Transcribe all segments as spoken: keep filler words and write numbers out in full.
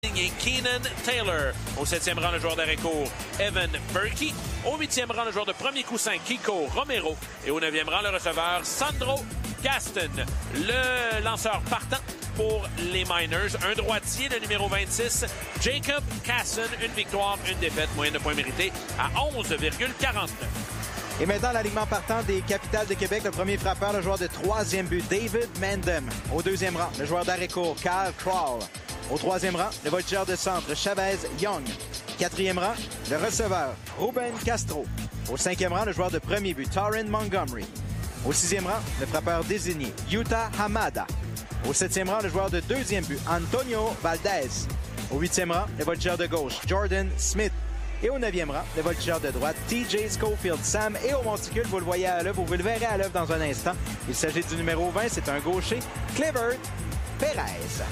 Et Keenan Taylor. Au septième rang, le joueur d'arrêt court, Evan Berkey. Au huitième rang, le joueur de premier coussin, Kiko Romero. Et au neuvième rang, le receveur, Sandro Gaston. Le lanceur partant pour les Miners. Un droitier, le numéro vingt-six, Jacob Casson. Une victoire, une défaite, moyenne de points mérités à onze virgule quarante-neuf. Et maintenant, l'alignement partant des Capitales de Québec. Le premier frappeur, le joueur de troisième but, David Mandem. Au deuxième rang, le joueur d'arrêt court, Kyle Crawl. Au troisième rang, le voltigeur de centre, Chavez Young. Quatrième rang, le receveur, Ruben Castro. Au cinquième rang, le joueur de premier but, Tarin Montgomery. Au sixième rang, le frappeur désigné, Yuta Hamada. Au septième rang, le joueur de deuxième but, Antonio Valdez. Au huitième rang, le voltigeur de gauche, Jordan Smith. Et au neuvième rang, le voltigeur de droite, T J Schofield Sam. Et au monticule, vous le voyez à l'œuvre, vous le verrez à l'œuvre dans un instant. Il s'agit du numéro vingt, c'est un gaucher, Clifford Perez.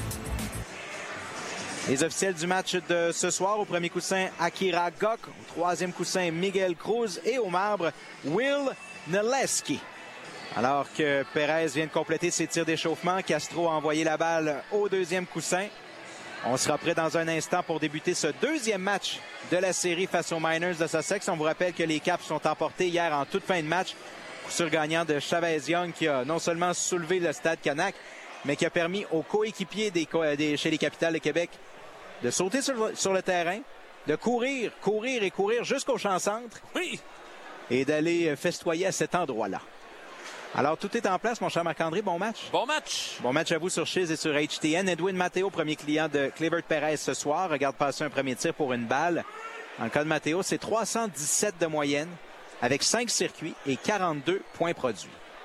Les officiels du match de ce soir, au premier coussin, Akira Gok. Au troisième coussin, Miguel Cruz. Et au marbre, Will Naleski. Alors que Perez vient de compléter ses tirs d'échauffement, Castro a envoyé la balle au deuxième coussin. On sera prêt dans un instant pour débuter ce deuxième match de la série face aux Miners de Sussex. On vous rappelle que les Caps sont emportés hier en toute fin de match. Coup sûr gagnant de Chavez Young qui a non seulement soulevé le Stade Canac, mais qui a permis aux coéquipiers des, des, chez les Capitales de Québec de sauter sur, sur le terrain, de courir, courir et courir jusqu'au champ-centre. Oui. Et d'aller festoyer à cet endroit-là. Alors, tout est en place, mon cher Marc-André. Bon match. Bon match. Bon match à vous sur Chiz et sur H T N. Edwin Matteo, premier client de Clifford Perez ce soir. Regarde passer un premier tir pour une balle. Dans le cas de Matteo, c'est trois cent dix-sept de moyenne avec cinq circuits et quarante-deux points produits.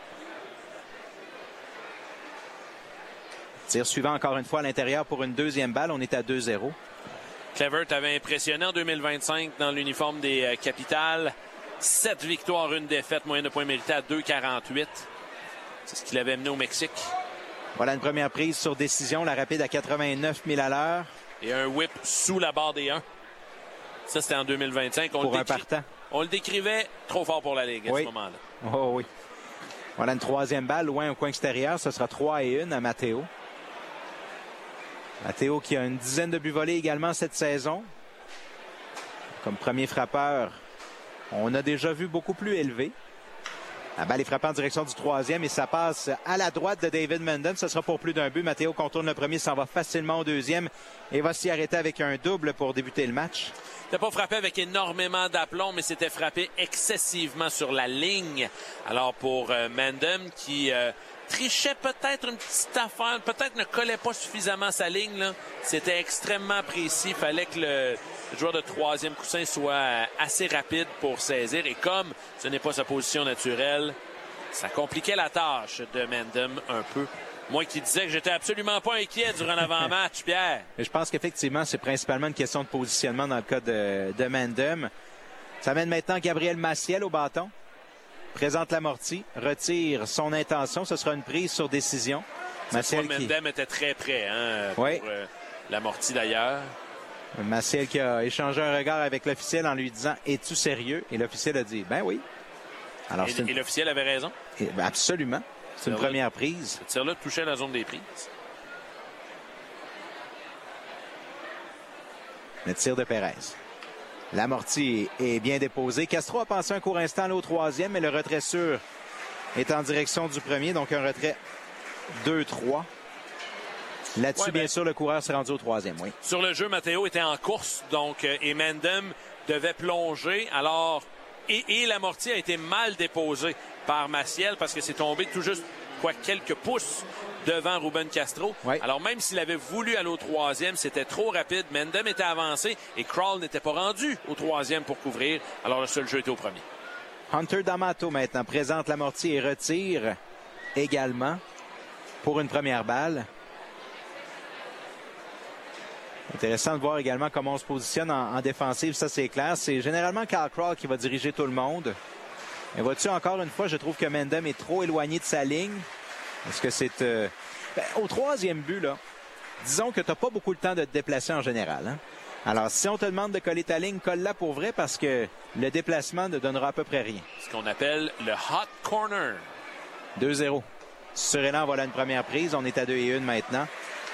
Tir suivant encore une fois à l'intérieur pour une deuxième balle. On est à deux zéro. Clevert avait impressionné en deux mille vingt-cinq dans l'uniforme des euh, Capitales. Sept victoires, une défaite, moyenne de points mérités à deux virgule quarante-huit. C'est ce qu'il avait mené au Mexique. Voilà une première prise sur décision. La rapide à quatre-vingt-neuf milles à l'heure. Et un whip sous la barre des un. Ça, c'était en deux mille vingt-cinq. On pour le un décri... partant. On le décrivait trop fort pour la Ligue à oui. ce moment-là. Oh oui. Voilà une troisième balle, loin au coin extérieur. Ce sera trois et un à Matteo. Matteo qui a une dizaine de buts volés également cette saison. Comme premier frappeur, on a déjà vu beaucoup plus élevé. La balle est frappée en direction du troisième et ça passe à la droite de David Mandem. Ce sera pour plus d'un but. Matteo contourne le premier, s'en va facilement au deuxième et va s'y arrêter avec un double pour débuter le match. C'était pas frappé avec énormément d'aplomb, mais c'était frappé excessivement sur la ligne. Alors pour euh, Mandem qui euh, trichait peut-être une petite affaire, peut-être ne collait pas suffisamment sa ligne, là. C'était extrêmement précis. Il fallait que le, le joueur de troisième coussin soit assez rapide pour saisir. Et comme ce n'est pas sa position naturelle, ça compliquait la tâche de Mandem un peu. Moi qui disais que j'étais absolument pas inquiet durant l'avant-match, Pierre. Je pense qu'effectivement, c'est principalement une question de positionnement dans le cas de, de Mandem. Ça mène maintenant Gabriel Maciel au bâton. Présente l'amorti, retire son intention. Ce sera une prise sur décision. Maciel qui... Mandem était très près hein, pour oui. euh, l'amorti d'ailleurs. Maciel qui a échangé un regard avec l'officiel en lui disant « Es-tu sérieux? » Et l'officiel a dit « Ben oui. » Alors, Et, une... et l'officiel avait raison? Et, ben absolument. C'est une première prise. Ce tir-là touchait la zone des prises. Le tir de Perez. L'amorti est bien déposé. Castro a pensé un court instant là, au troisième, mais le retrait sûr est en direction du premier. Donc un retrait deux trois. Là-dessus, ouais, bien ben, sûr, le coureur s'est rendu au troisième. Oui. Sur le jeu, Matteo était en course. Donc, euh, et Mandem devait plonger. Alors, et, et l'amorti a été mal déposé par Maciel parce que c'est tombé tout juste quoi quelques pouces devant Ruben Castro. Oui. Alors même s'il avait voulu aller au troisième, c'était trop rapide. Mandem était avancé et Crawl n'était pas rendu au troisième pour couvrir. Alors le seul jeu était au premier. Hunter D'Amato maintenant présente l'amorti et retire également pour une première balle. Intéressant de voir également comment on se positionne en, en défensive, ça c'est clair. C'est généralement Kyle Crawl qui va diriger tout le monde. Mais vois-tu, encore une fois, je trouve que Mandem est trop éloigné de sa ligne. Est-ce que c'est... Euh... Ben, au troisième but, là, disons que tu n'as pas beaucoup le temps de te déplacer en général. Hein? Alors, si on te demande de coller ta ligne, colle-la pour vrai parce que le déplacement ne donnera à peu près rien. Ce qu'on appelle le hot corner. deux zéro. Sur Élan, voilà une première prise. On est à deux et un maintenant.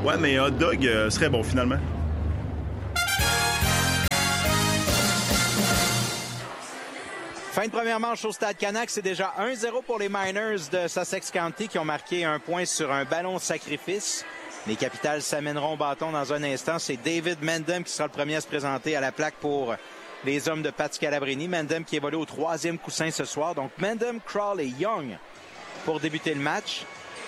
Ouais, mais un hot dog euh, serait bon, finalement. Fin de première manche au Stade Canac, c'est déjà un zéro pour les Miners de Sussex County qui ont marqué un point sur un ballon de sacrifice. Les Capitals s'amèneront au bâton dans un instant. C'est David Mendham qui sera le premier à se présenter à la plaque pour les hommes de Pat Scalabrini. Mendham qui évolue au troisième coussin ce soir. Donc Mendham, Krall et Young pour débuter le match.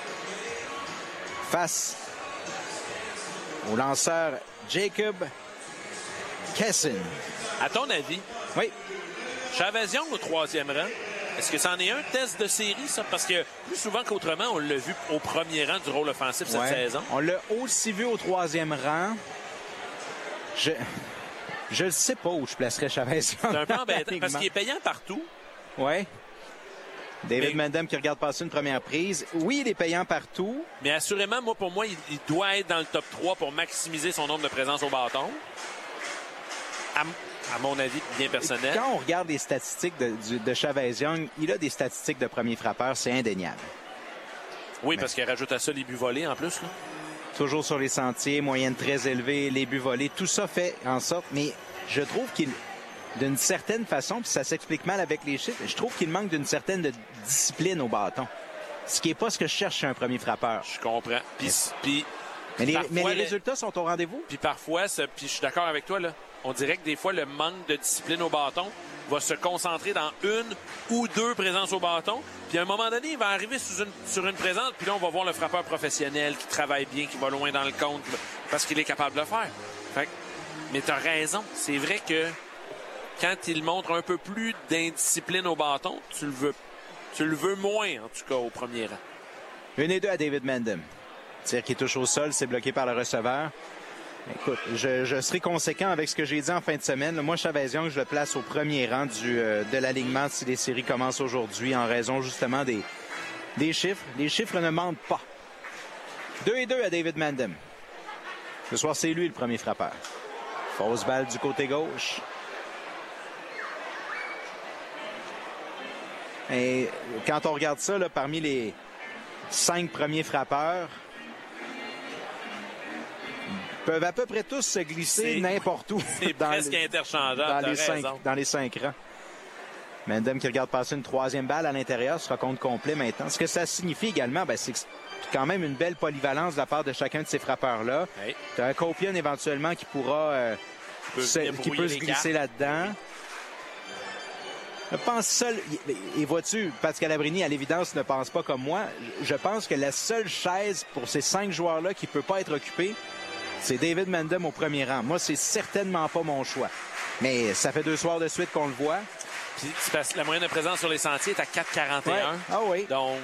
Face au lanceur Jacob Kessin. À ton avis, Oui. Chavez Young au troisième rang, est-ce que c'en est un test de série, ça? Parce que plus souvent qu'autrement, on l'a vu au premier rang du rôle offensif cette Ouais. saison. On l'a aussi vu au troisième rang. Je je ne sais pas où je placerais Chavez Young. C'est un peu embêtant parce qu'il est payant partout. Oui. David Mais- Mendham qui regarde passer une première prise. Oui, il est payant partout. Mais assurément, moi, pour moi, il, il doit être dans le top trois pour maximiser son nombre de présences au bâton. À, m- à mon avis, bien personnel. Quand on regarde les statistiques de, du- de Chavez Young, il a des statistiques de premier frappeur, c'est indéniable. Oui, parce qu'il rajoute à ça les buts volés en plus. Là. Toujours sur les sentiers, moyenne très élevée, les buts volés, tout ça fait en sorte, mais je trouve qu'il, d'une certaine façon, puis ça s'explique mal avec les chiffres, je trouve qu'il manque d'une certaine de discipline au bâton. Ce qui n'est pas ce que je cherche chez un premier frappeur. Je comprends. Puis, puis, Mais les, parfois, mais les les- résultats sont au rendez-vous. puis parfois, ça- puis je suis d'accord avec toi, là. On dirait que des fois, le manque de discipline au bâton va se concentrer dans une ou deux présences au bâton. Puis à un moment donné, il va arriver sous une- sur une présence. Puis là, on va voir le frappeur professionnel qui travaille bien, qui va loin dans le compte, qui va- parce qu'il est capable de le faire. Fait que- mais tu as raison. C'est vrai que quand il montre un peu plus d'indiscipline au bâton, tu le veux, tu le veux moins, en tout cas, au premier rang. Une et deux à David Mendham. Tir qui touche au sol, c'est bloqué par le receveur. Écoute, je, je serai conséquent avec ce que j'ai dit en fin de semaine. Moi, Chavez Young, je le place au premier rang du, euh, de l'alignement si les séries commencent aujourd'hui en raison justement des, des chiffres. Les chiffres ne mentent pas. deux et deux à David Mendham. Ce soir, c'est lui le premier frappeur. Fausse balle du côté gauche. Et quand on regarde ça, là, parmi les cinq premiers frappeurs, peuvent à peu près tous se glisser C'est- n'importe où. C'est dans presque le- interchangeable. dans t'as les, cinq, raison. dans les cinq rangs. Mendham qui regarde passer une troisième balle à l'intérieur sera compte complet maintenant. Ce que ça signifie également, ben, c'est que c'est quand même une belle polyvalence de la part de chacun de ces frappeurs-là. Hey. Tu as un Copian éventuellement qui pourra euh, peut se- venir qui brouiller peut se les glisser là-dedans. Je pense seul. Et vois-tu, Pat Scalabrini, à l'évidence, ne pense pas comme moi. Je pense que la seule chaise pour ces cinq joueurs-là qui ne peut pas être occupée, c'est David Mendham au premier rang. Moi, c'est certainement pas mon choix. Mais ça fait deux soirs de suite qu'on le voit. Puis, c'est parce que la moyenne de présence sur les sentiers est à quatre quarante et un. Ouais. Ah oui. Donc,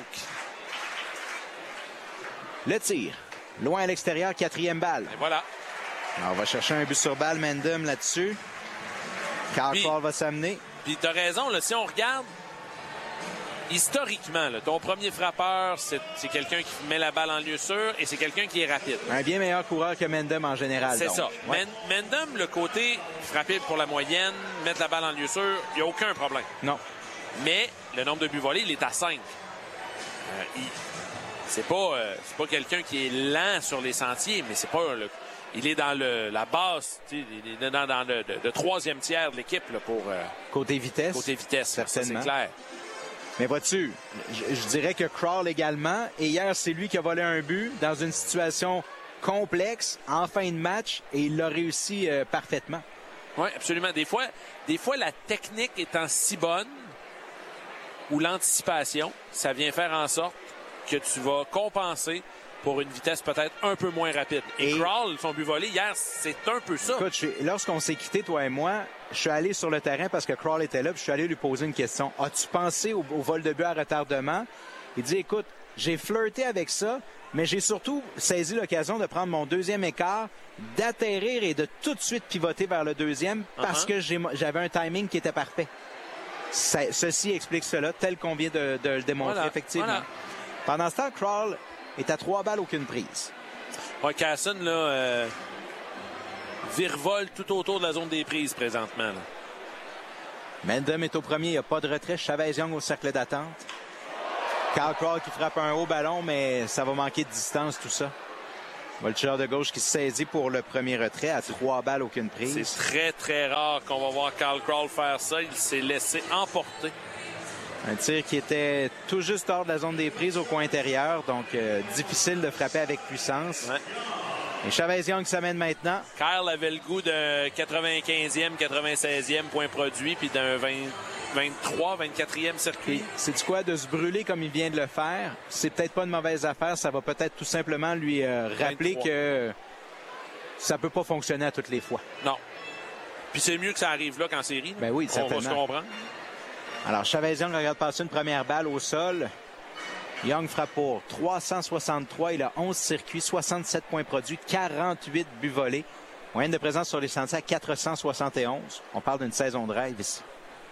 Le tir. Loin à l'extérieur, quatrième balle. et voilà. Alors, on va chercher un but sur balle, Mendham là-dessus. Carl Puis- Paul va s'amener. Puis t'as raison, là, si on regarde historiquement, là, ton premier frappeur, c'est c'est quelqu'un qui met la balle en lieu sûr et c'est quelqu'un qui est rapide. Un bien meilleur coureur que Mendham en général. C'est donc. ça. Ouais. Men- Mendham, le côté frapper pour la moyenne, mettre la balle en lieu sûr, il n'y a aucun problème. Non. Mais le nombre de buts volés, il est à cinq. Euh, il- c'est pas, euh, c'est pas quelqu'un qui est lent sur les sentiers, mais c'est pas le- il est dans le, la base, tu sais, il est dans, dans le, le- le troisième tiers de l'équipe là, pour euh, Côté vitesse. côté vitesse. Ça, Certainement. c'est clair. Mais vois-tu, je, je dirais que Krall également. Et hier, c'est lui qui a volé un but dans une situation complexe en fin de match et il l'a réussi euh, parfaitement. Oui, absolument. Des fois, des fois, la technique étant si bonne ou l'anticipation, ça vient faire en sorte que tu vas compenser pour une vitesse peut-être un peu moins rapide. Et, Et- Krall, son but volé hier, c'est un peu ça. Écoute, je- lorsqu'on s'est quitté, toi et moi, je suis allé sur le terrain parce que Krall était là, puis je suis allé lui poser une question. As-tu pensé au, au vol de but à retardement? Il dit, écoute, j'ai flirté avec ça, mais j'ai surtout saisi l'occasion de prendre mon deuxième écart, d'atterrir et de tout de suite pivoter vers le deuxième parce Uh-huh. que j'ai- j'avais un timing qui était parfait. Ça- ceci explique cela, tel qu'on vient de, de le démontrer, Voilà, effectivement. voilà. Pendant ce temps, Krall est à trois balles, aucune prise. Ouais, Casson, là, euh, virevole tout autour de la zone des prises présentement. Là. Mendham est au premier, il n'y a pas de retrait. Chavez Young au cercle d'attente. Carl Krall qui frappe un haut ballon, mais ça va manquer de distance, tout ça. Voltigeur de gauche qui se saisit pour le premier retrait à trois balles, aucune prise. C'est très, très rare qu'on va voir Kyle Crawl faire ça. Il s'est laissé emporter. Un tir qui était tout juste hors de la zone des prises au coin intérieur, donc euh, difficile de frapper avec puissance. Ouais. Et Chavez-Young s'amène maintenant. Kyle avait le goût d'un quatre-vingt-quinzième, quatre-vingt-seizième point produit, puis d'un vingt-trois, vingt-quatrième circuit. vingt-trois. Que ça peut pas fonctionner à toutes les fois. Non. Puis c'est mieux que ça arrive là qu'en série. Ben oui, on certainement. va se comprendre. Alors, Chavez-Young regarde passer une première balle au sol. Young frappe pour trois cent soixante-trois. Il a onze circuits, soixante-sept points produits, quarante-huit buts volés. Moyenne de présence sur les sentiers à quatre cent soixante et onze. On parle d'une saison de rêve ici.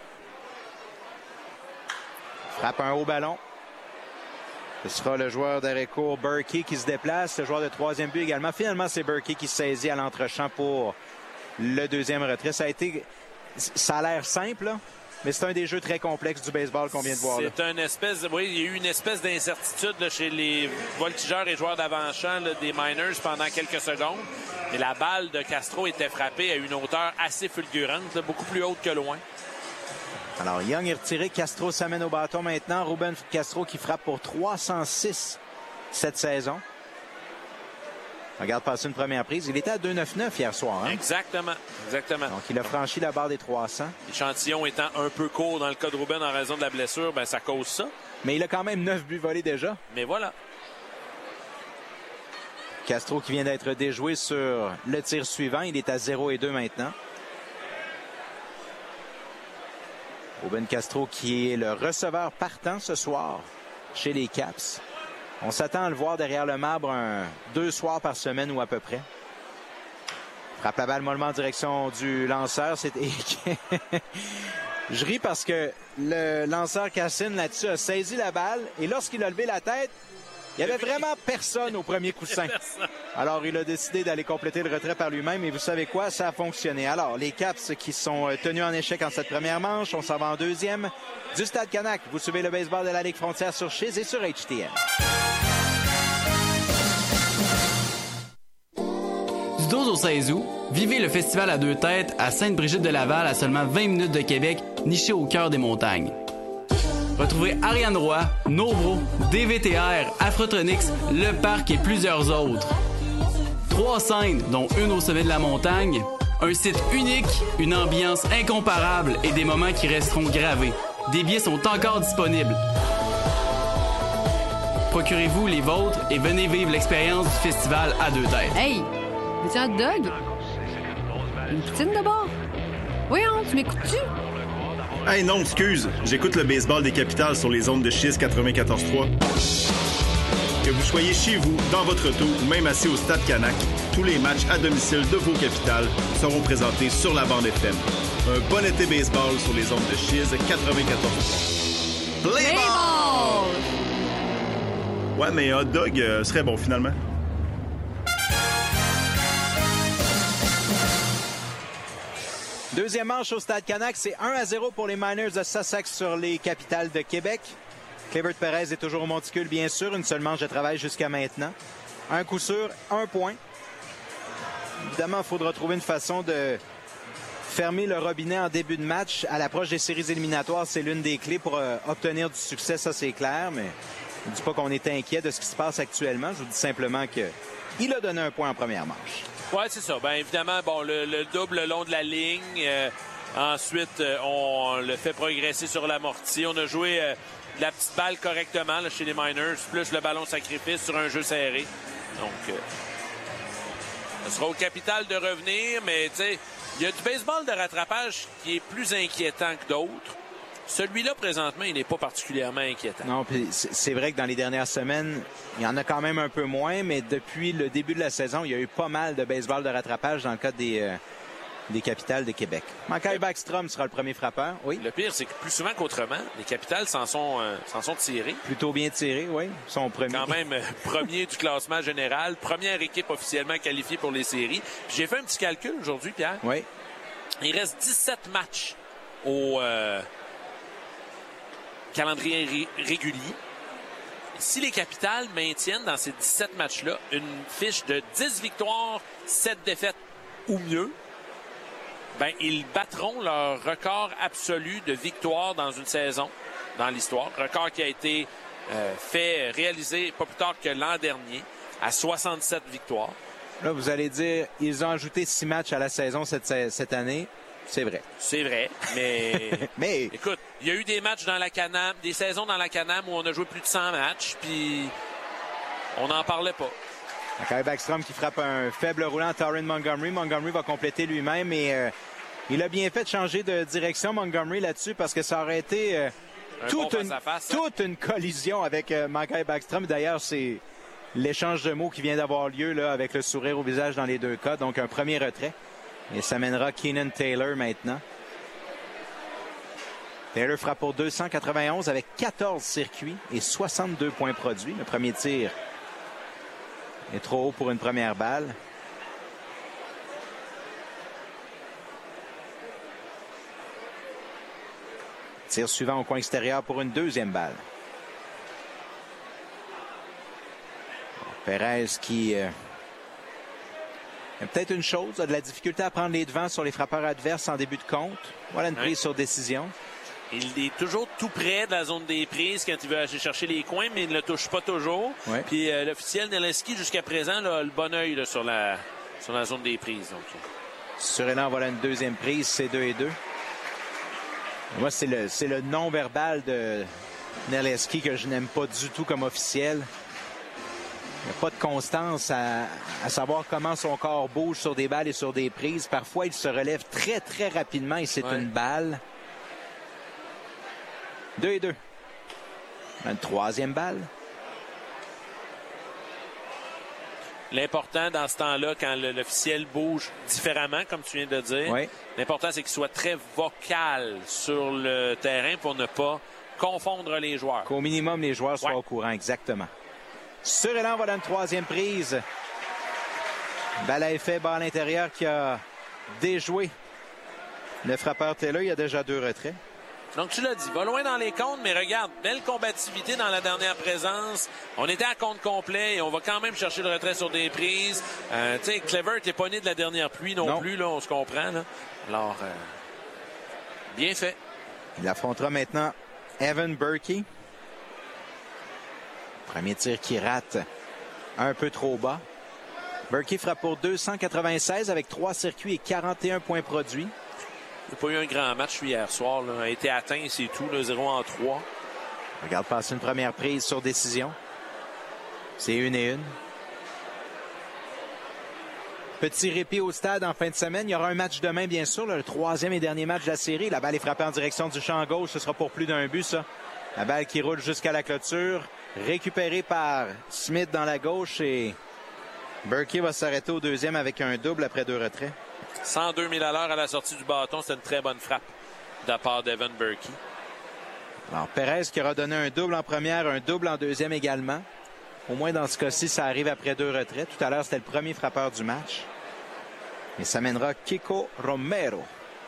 Frappe un haut ballon. Ce sera le joueur d'arrêt-court Berkey qui se déplace. Le joueur de troisième but également. Finalement, c'est Berkey qui se saisit à l'entre-champ pour le deuxième retrait. Ça a été... Ça a l'air simple, là. Mais c'est un des jeux très complexes du baseball qu'on vient de voir. C'est une espèce, oui, il y a eu une espèce d'incertitude là, chez les voltigeurs et joueurs d'avant-champ là, des Miners pendant quelques secondes. Mais la balle de Castro était frappée à une hauteur assez fulgurante, là, beaucoup plus haute que loin. Alors, Young est retiré. Castro s'amène au bâton maintenant. Ruben Castro qui frappe pour trois cent six cette saison. Regarde passer une première prise. Il était à deux neuf neuf hier soir. Hein? Exactement. Exactement. Donc, il a franchi la barre des trois cents. L'échantillon étant un peu court dans le cas de Ruben en raison de la blessure, ben ça cause ça. Mais il a quand même neuf buts volés déjà. Mais voilà. Castro qui vient d'être déjoué sur le tir suivant. Il est à zéro et deux maintenant. Ruben Castro qui est le receveur partant ce soir chez les Caps. On s'attend à le voir derrière le marbre un, deux soirs par semaine ou à peu près. Frappe la balle mollement en direction du lanceur. C'est... Je ris parce que le lanceur Cassine là-dessus a saisi la balle et lorsqu'il a levé la tête, il n'y avait vraiment personne au premier coussin. Alors, il a décidé d'aller compléter le retrait par lui-même et vous savez quoi? Ça a fonctionné. Alors, les Caps qui sont tenus en échec en cette première manche, on s'en va en deuxième. Du Stade Canac, vous suivez le baseball de la Ligue Frontière sur Chiz et sur H T M. Du douze au seize août, vivez le festival à deux têtes à Sainte-Brigitte-de-Laval à seulement vingt minutes de Québec, niché au cœur des montagnes. Retrouvez Ariane Roy, Novro, D V T R, Afrotronics, Le Parc et plusieurs autres. Trois scènes, dont une au sommet de la montagne, un site unique, une ambiance incomparable et des moments qui resteront gravés. Des billets sont encore disponibles. Procurez-vous les vôtres et venez vivre l'expérience du festival à deux têtes. Hey! Veux-tu un hot dog? Une poutine d'abord? Voyons, tu m'écoutes-tu? Hey non, excuse, j'écoute le baseball des Capitales sur les ondes de Chiz quatre-vingt-quatorze trois. Que vous soyez chez vous, dans votre auto ou même assis au Stade Canac, tous les matchs à domicile de vos Capitales seront présentés sur la bande F M. Un bon été baseball sur les ondes de Chiz quatre-vingt-quatorze trois. Play ball! Ouais, mais un hot dog euh, serait bon finalement. Deuxième manche au Stade Canac, c'est un à zéro pour les Miners de Sussex sur les Capitales de Québec. Clébert Perez est toujours au monticule, bien sûr. Une seule manche de travail jusqu'à maintenant. Un coup sûr, un point. Évidemment, il faudra trouver une façon de fermer le robinet en début de match. À l'approche des séries éliminatoires, c'est l'une des clés pour euh, obtenir du succès, ça c'est clair. Mais je ne dis pas qu'on est inquiet de ce qui se passe actuellement. Je vous dis simplement qu'il a donné un point en première manche. Oui, c'est ça. Bien évidemment, bon, le, le double le long de la ligne. Euh, ensuite, euh, on le fait progresser sur l'amorti. On a joué euh, de la petite balle correctement là, chez les Miners, plus le ballon sacrifice sur un jeu serré. Donc, euh, ce sera au Capital de revenir, mais tu sais, il y a du baseball de rattrapage qui est plus inquiétant que d'autres. Celui-là, présentement, il n'est pas particulièrement inquiétant. Non, puis c'est vrai que dans les dernières semaines, il y en a quand même un peu moins, mais depuis le début de la saison, il y a eu pas mal de baseball de rattrapage dans le cas des, euh, des Capitales de Québec. Mackay Backstrom sera le premier frappeur, oui. Le pire, c'est que plus souvent qu'autrement, les Capitales s'en sont, euh, s'en sont tirés. Plutôt bien tirés, oui. Son premier. Quand même, euh, premier du classement général, première équipe officiellement qualifiée pour les séries. J'ai fait un petit calcul aujourd'hui, Pierre. Oui. Il reste dix-sept matchs au... Euh, calendrier ré- régulier. si les Capitals maintiennent dans ces dix-sept matchs-là une fiche de dix victoires, sept défaites ou mieux, ben, ils battront leur record absolu de victoires dans une saison, dans l'histoire. Record qui a été euh, fait, réalisé pas plus tard que l'an dernier, à soixante-sept victoires. Là, vous allez dire, ils ont ajouté six matchs à la saison cette, cette année. C'est vrai. C'est vrai, mais... mais... Écoute, il y a eu des matchs dans la Can-Am, des saisons dans la Can-Am où on a joué plus de cent matchs, puis on n'en parlait pas. Kyle Backstrom qui frappe un faible roulant à Taron Montgomery. Montgomery va compléter lui-même et euh, il a bien fait de changer de direction, Montgomery, là-dessus, parce que ça aurait été euh, toute, bon une, face-à-face, toute une collision avec euh, Kyle Backstrom. D'ailleurs, c'est l'échange de mots qui vient d'avoir lieu là, avec le sourire au visage dans les deux cas. Donc, un premier retrait. Et ça mènera Keenan Taylor maintenant. Taylor frappe pour deux cent quatre-vingt-onze avec quatorze circuits et soixante-deux points produits. Le premier tir est trop haut pour une première balle. Tir suivant au coin extérieur pour une deuxième balle. Perez qui... Euh, Il y a peut-être une chose, a de la difficulté à prendre les devants sur les frappeurs adverses en début de compte. Voilà une prise oui. sur décision. Il est toujours tout près de la zone des prises quand il veut aller chercher les coins, mais il ne le touche pas toujours. Oui. Puis euh, l'officiel Nelensky, jusqu'à présent, là, a le bon œil là, sur, la, sur la zone des prises. Donc. Surélan, voilà une deuxième prise, c'est deux et deux. Moi, c'est le, c'est le non-verbal de Nelensky que je n'aime pas du tout comme officiel. Il n'y a pas de constance à, à savoir comment son corps bouge sur des balles et sur des prises. Parfois, il se relève très, très rapidement et c'est ouais. une balle. Deux et deux. Une troisième balle. L'important dans ce temps-là, quand l'officiel bouge différemment, comme tu viens de dire, oui. l'important, c'est qu'il soit très vocal sur le terrain pour ne pas confondre les joueurs. Qu'au minimum, les joueurs soient ouais. au courant, exactement. Surélan, voilà une troisième prise. Balle à effet, bas à l'intérieur qui a déjoué le frappeur Taylor. Il y a déjà deux retraits. Donc, tu l'as dit, va loin dans les comptes, mais regarde, belle combativité dans la dernière présence. On était à compte complet et on va quand même chercher le retrait sur des prises. Euh, tu sais, Clever t'es pas né de la dernière pluie non, non. plus, là, on se comprend. Là. Alors, euh, bien fait. Il affrontera maintenant Evan Berkey. Premier tir qui rate un peu trop bas. Berkey frappe pour deux cent quatre-vingt-seize avec trois circuits et quarante et un points produits. Il n'a pas eu un grand match hier soir. Là. Il a été atteint, c'est tout. Là, zéro en trois. Regarde passer une première prise sur décision. C'est une et une. Petit répit au stade en fin de semaine. Il y aura un match demain, bien sûr. Là, le troisième et dernier match de la série. La balle est frappée en direction du champ gauche. Ce sera pour plus d'un but, ça. La balle qui roule jusqu'à la clôture. Récupérée par Smith dans la gauche. Et Berkey va s'arrêter au deuxième avec un double après deux retraits. cent deux mille à l'heure à la sortie du bâton. C'est une très bonne frappe de la part d'Evan Berkey. Alors, Perez qui aura donné un double en première, un double en deuxième également. Au moins, dans ce cas-ci, ça arrive après deux retraits. Tout à l'heure, c'était le premier frappeur du match. Et ça mènera Kiko Romero.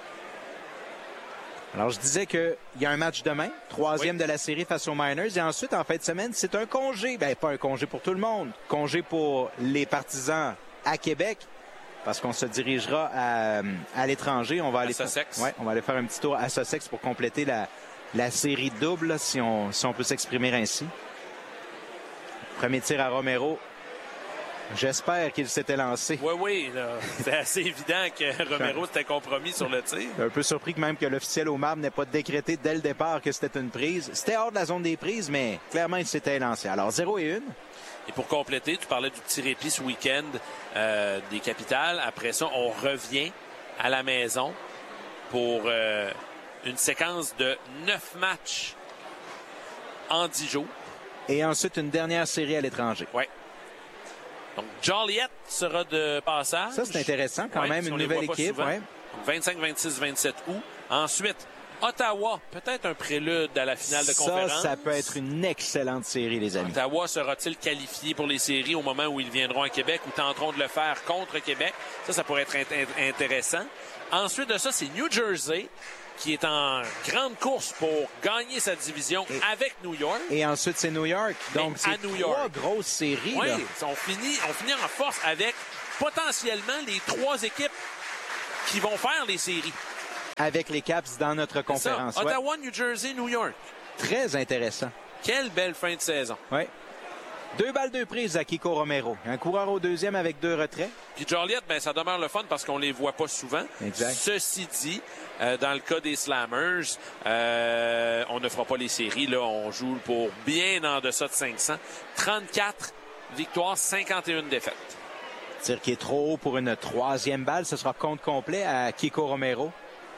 Alors, je disais qu'il y a un match demain, troisième oui. de la série face aux Miners. Et ensuite, en fin de semaine, c'est un congé. Ben, pas un congé pour tout le monde. Congé pour les partisans à Québec. Parce qu'on se dirigera à, à l'étranger. On va aller à Sussex. Ouais, on va aller faire un petit tour à Sussex pour compléter la, la série double, si on, si on peut s'exprimer ainsi. Premier tir à Romero. J'espère qu'il s'était lancé. Oui, oui. C'est assez évident que Romero s'était compromis sur le tir. Un peu surpris que même que l'officiel au marbre n'ait pas décrété dès le départ que c'était une prise. C'était hors de la zone des prises, mais clairement, il s'était lancé. Alors, zéro et une. Et pour compléter, tu parlais du petit répit ce week-end euh, des Capitals. Après ça, on revient à la maison pour euh, une séquence de neuf matchs en dix jours. Et ensuite, une dernière série à l'étranger. Oui. Donc, Joliet sera de passage. Ça, c'est intéressant quand ouais, même, une nouvelle équipe. Ouais. vingt-cinq, vingt-six, vingt-sept août. Ensuite, Ottawa, peut-être un prélude à la finale de conférence. Ça, ça peut être une excellente série, les amis. Ottawa sera-t-il qualifié pour les séries au moment où ils viendront à Québec ou tenteront de le faire contre Québec? Ça, ça pourrait être int- intéressant. Ensuite de ça, c'est New Jersey qui est en grande course pour gagner sa division et, avec New York. Et ensuite, c'est New York. Donc, c'est New trois York. grosses séries. Oui, là. on finit, on finit en force avec potentiellement les trois équipes qui vont faire les séries. Avec les Caps dans notre conférence. Ça. Ottawa, ouais. New Jersey, New York. Très intéressant. Quelle belle fin de saison. Oui. Deux balles, deux prises à Kiko Romero. Un coureur au deuxième avec deux retraits. Puis Joliet, ben, ça demeure le fun parce qu'on les voit pas souvent. Exact. Ceci dit, euh, dans le cas des Slammers, euh, on ne fera pas les séries. Là, on joue pour bien en deçà de cinq cents. trente-quatre victoires, cinquante et une défaites. Tir qui est trop haut pour une troisième balle. Ce sera compte complet à Kiko Romero.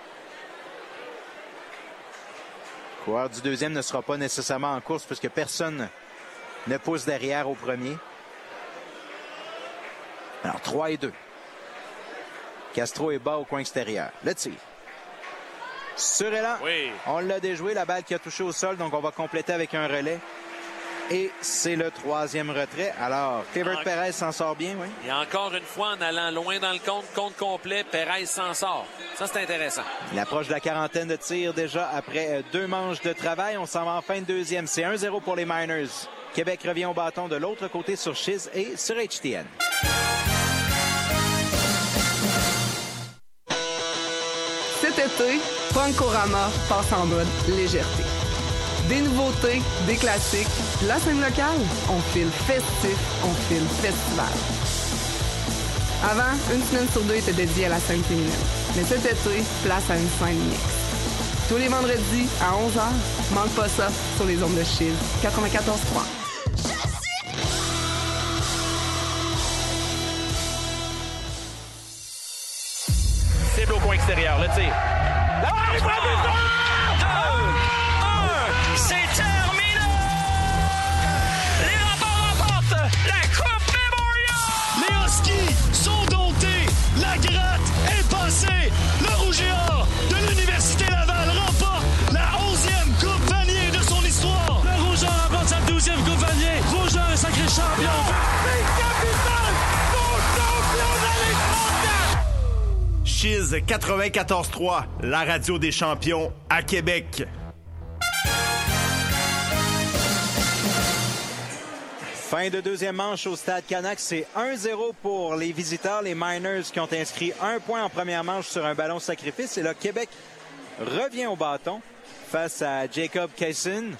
Le coureur du deuxième ne sera pas nécessairement en course puisque personne ne pousse derrière au premier. Alors, trois et deux. Castro est bas au coin extérieur. Le tir. Sur élan. Oui. On l'a déjoué. La balle qui a touché au sol. Donc, on va compléter avec un relais. Et c'est le troisième retrait. Alors, Clever en... Perez s'en sort bien, oui. Et encore une fois, en allant loin dans le compte, compte complet, Perez s'en sort. Ça, c'est intéressant. Il approche de la quarantaine de tirs déjà après deux manches de travail. On s'en va en fin de deuxième. C'est un zéro pour les Miners. Québec revient au bâton de l'autre côté sur Chiz et sur H T N. Cet été, Punkorama passe en mode légèreté. Des nouveautés, des classiques. La scène locale, on file festif, on file festival. Avant, une semaine sur deux était dédiée à la scène féminine. Mais cet été, place à une scène mixte. Tous les vendredis à onze heures, manque pas ça sur les ondes de Chiz quatre-vingt-quatorze trois. Cible au coin extérieur, le tir. Ah, il prend du temps! un, c'est terminé! Les Raptors remportent la Coupe Memorial! Les Huskies sont domptés! La gratte est passée! Le Rouge et Or de l'Université Laval remporte la onzième Coupe Vanier de son histoire! Le Rouge et Or remporte sa douzième Coupe Vanier! Rouge et Or est sacré champion! C'est capital! Mon champion de l'État! Chiz quatre-vingt-quatorze trois, la radio des champions à Québec. Fin de deuxième manche au Stade Canac. C'est un zéro pour les visiteurs. Les Miners qui ont inscrit un point en première manche sur un ballon sacrifice. Et là, Québec revient au bâton face à Jacob Kaysen.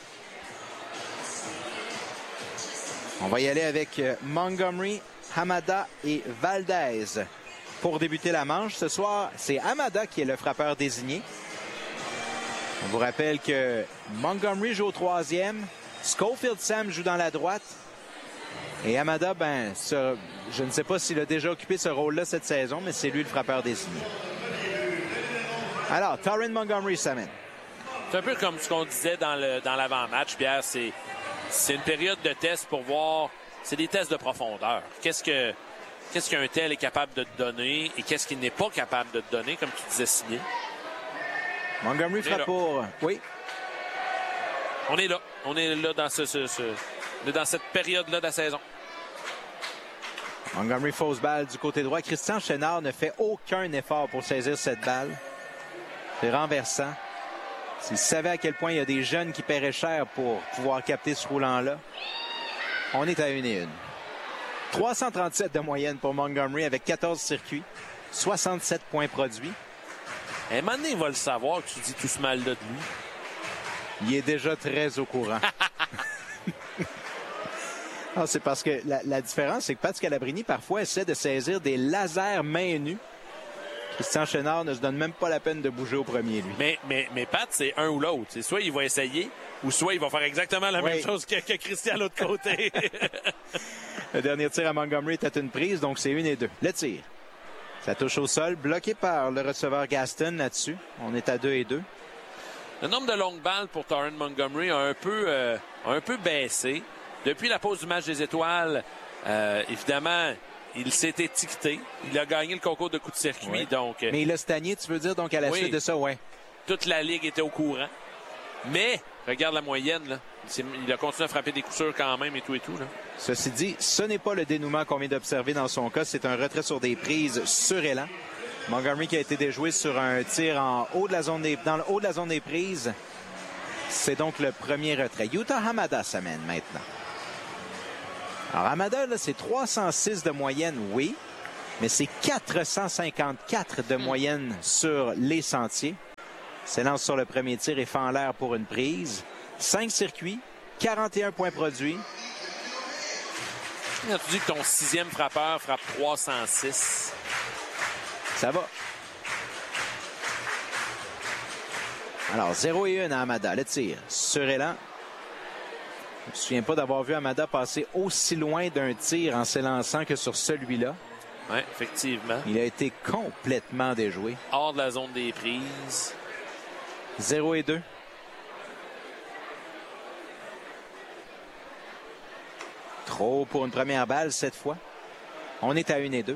On va y aller avec Montgomery, Hamada et Valdez. Pour débuter la manche, ce soir, c'est Hamada qui est le frappeur désigné. On vous rappelle que Montgomery joue au troisième. Schofield Sam joue dans la droite. Et Hamada, ben, ce, je ne sais pas s'il a déjà occupé ce rôle-là cette saison, mais c'est lui le frappeur désigné. Alors, Tarin Montgomery s'amène. C'est un peu comme ce qu'on disait dans, le, dans l'avant-match, Pierre. C'est, c'est une période de test pour voir... C'est des tests de profondeur. Qu'est-ce que... Qu'est-ce qu'un tel est capable de te donner et qu'est-ce qu'il n'est pas capable de te donner, comme tu disais, signé. Montgomery frappe pour... Oui. On est là. On est là dans, ce, ce, ce... dans cette période-là de la saison. Montgomery fausse balle du côté droit. Christian Chénard ne fait aucun effort pour saisir cette balle. C'est renversant. S'il savait à quel point il y a des jeunes qui paieraient cher pour pouvoir capter ce roulant-là. On est à une et une. trois cent trente-sept de moyenne pour Montgomery avec quatorze circuits, soixante-sept points produits. Et un moment donné, il va le savoir que tu dis tout ce mal-là de lui. Il est déjà très au courant. Non, c'est parce que la, la différence, c'est que Pat Scalabrini, parfois, essaie de saisir des lasers main nue. Christian Chénard ne se donne même pas la peine de bouger au premier, lui. Mais, mais, mais Pat, c'est un ou l'autre. C'est soit il va essayer, ou soit il va faire exactement la oui. même chose que, que Christian à l'autre côté. Le dernier tir à Montgomery était une prise, donc c'est une et deux. Le tir. Ça touche au sol, bloqué par le receveur Gaston là-dessus. On est à deux et deux. Le nombre de longues balles pour Tarin Montgomery a un peu, euh, un peu baissé. Depuis la pause du match des étoiles, euh, évidemment, il s'est étiqueté. Il a gagné le concours de coups de circuit. Oui. Donc, mais il a stagné, tu veux dire, donc à la oui. suite de ça, oui. Toute la Ligue était au courant. Mais, regarde la moyenne, là. Il a continué à frapper des coups sûrs quand même et tout et tout, là. Ceci dit, ce n'est pas le dénouement qu'on vient d'observer dans son cas. C'est un retrait sur des prises sur élan. Montgomery qui a été déjoué sur un tir en haut de la zone des, dans le haut de la zone des prises. C'est donc le premier retrait. Yuta Hamada s'amène maintenant. Alors Hamada, là, c'est trois cent six de moyenne, oui, mais c'est quatre cent cinquante-quatre de moyenne sur les sentiers. S'élance sur le premier tir et fait en l'air pour une prise. cinq circuits, quarante et un points produits. Quand tu dis que ton sixième frappeur frappe trois cent six. Ça va. Alors, zéro et un à Hamada. Le tir sur élan. Je ne me souviens pas d'avoir vu Hamada passer aussi loin d'un tir en s'élançant que sur celui-là. Oui, effectivement. Il a été complètement déjoué. Hors de la zone des prises. zéro et deux. Trop pour une première balle cette fois. On est à un et deux.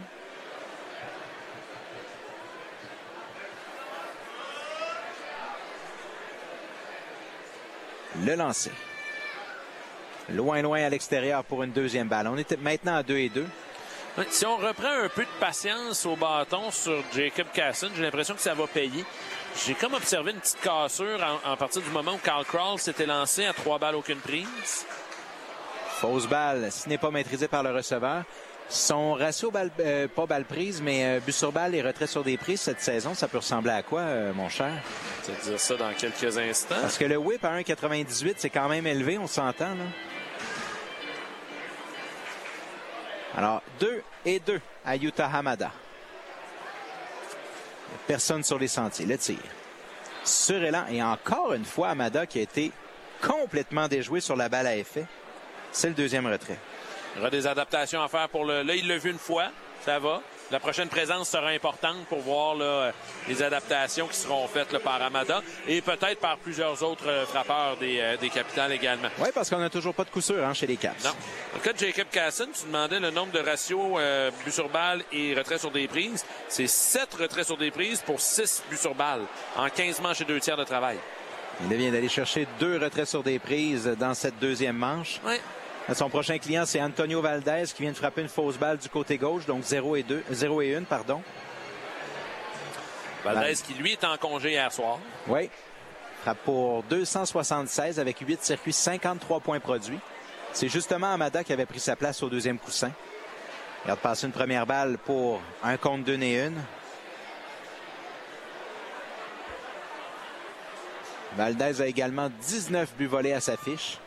Le lancer. Loin, loin à l'extérieur pour une deuxième balle. On est maintenant à deux et deux. Si on reprend un peu de patience au bâton sur Jacob Casson, j'ai l'impression que ça va payer. J'ai comme observé une petite cassure en, en partir du moment où Carl Crawl s'était lancé à trois balles, aucune prise. Fausse balle, ce n'est pas maîtrisé par le receveur. Son ratio, balle, euh, pas balle prise, mais euh, but sur balle et retrait sur des prises cette saison, ça peut ressembler à quoi, euh, mon cher? Je vais te dire ça dans quelques instants. Parce que le whip à un virgule quatre-vingt-dix-huit, c'est quand même élevé, on s'entend, là. Alors, deux et deux à Yuta Hamada. Personne sur les sentiers. Le tir. Sur élan. Et encore une fois, Hamada qui a été complètement déjoué sur la balle à effet. C'est le deuxième retrait. Il y aura des adaptations à faire pour le... Là, il l'a vu une fois. Ça va. La prochaine présence sera importante pour voir là, les adaptations qui seront faites là, par Hamada et peut-être par plusieurs autres euh, frappeurs des, euh, des Capitals également. Oui, parce qu'on n'a toujours pas de coup sûr hein, chez les Caps. Non. Dans le cas de Jacob Casson, tu demandais le nombre de ratios euh, buts sur balle et retraits sur des prises. C'est sept retraits sur des prises pour six buts sur balle en quinze manches et deux tiers de travail. Il vient d'aller chercher deux retraits sur des prises dans cette deuxième manche. Oui. Son prochain client, c'est Antonio Valdez qui vient de frapper une fausse balle du côté gauche, donc zéro et deux, zéro et un, pardon. Valdez qui, lui, est en congé hier soir. Oui. Frappe pour deux cent soixante-seize avec huit circuits, cinquante-trois points produits. C'est justement Hamada qui avait pris sa place au deuxième coussin. Il a passé une première balle pour un contre deux et une. Valdez a également dix-neuf buts volés à sa fiche.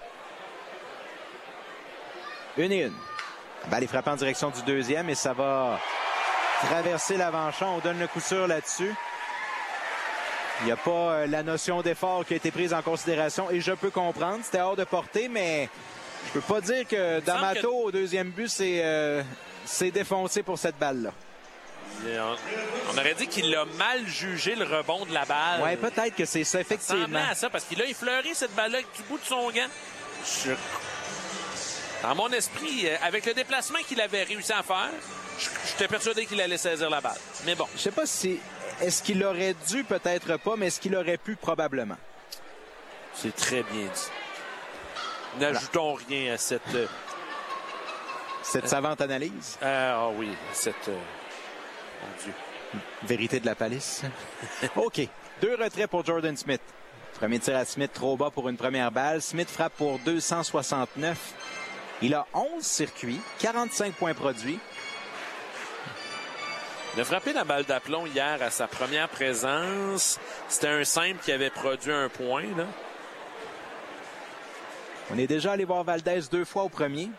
Une et une. La balle est frappée en direction du deuxième et ça va traverser l'avant-champ. On donne le coup sûr là-dessus. Il n'y a pas euh, la notion d'effort qui a été prise en considération et je peux comprendre. C'était hors de portée, mais je peux pas dire que D'Amato, que... au deuxième but, c'est euh, défoncé pour cette balle-là. On aurait dit qu'il a mal jugé le rebond de la balle. Oui, peut-être que c'est ça, effectivement. Ça ressemblait à ça, parce qu'il a effleuré cette balle-là avec du bout de son gant. Je... Dans mon esprit, avec le déplacement qu'il avait réussi à faire, j'étais persuadé qu'il allait saisir la balle. Mais bon. Je sais pas si... Est-ce qu'il aurait dû? Peut-être pas, mais est-ce qu'il aurait pu? Probablement. C'est très bien dit. N'ajoutons voilà. rien à cette... Cette euh, savante analyse? Ah euh, oh oui, cette... Euh, mon Dieu. Vérité de la palisse. OK. Deux retraits pour Jordan Smith. Premier tir à Smith, trop bas pour une première balle. Smith frappe pour deux cent soixante-neuf. Il a onze circuits, quarante-cinq points produits. Il a frappé la balle d'aplomb hier à sa première présence. C'était un simple qui avait produit un point. Là. On est déjà allé voir Valdez deux fois au premier.